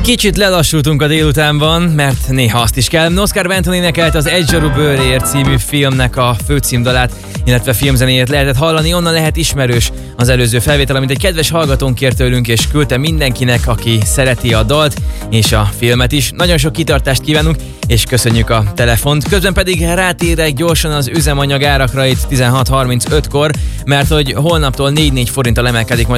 Kicsit lelassultunk a délutánban, mert néha azt is kell. Oscar Benton énekelt az Egy zsaru bőrért című filmnek a főcímdalát, illetve filmzenéjét lehetett hallani, onnan lehet ismerős az előző felvétel, amit egy kedves hallgatónk kért tőlünk, és küldte mindenkinek, aki szereti a dalt és a filmet is. Nagyon sok kitartást kívánunk, és köszönjük a telefont. Közben pedig rátérek gyorsan az üzemanyag árakra itt 16:35-kor, mert hogy holnaptól 4-4 forinttal emelkedik majd